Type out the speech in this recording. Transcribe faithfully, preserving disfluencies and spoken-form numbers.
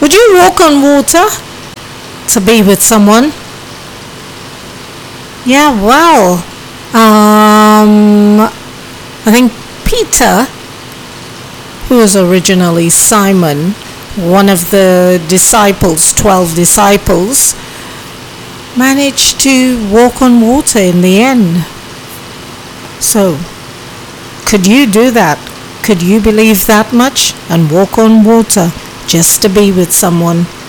Would you walk on water to be with someone? Yeah, well, um, I think Peter, who was originally Simon, one of the disciples, twelve disciples, managed to walk on water in the end. So, could you do that? Could you believe that much and walk on water just to be with someone?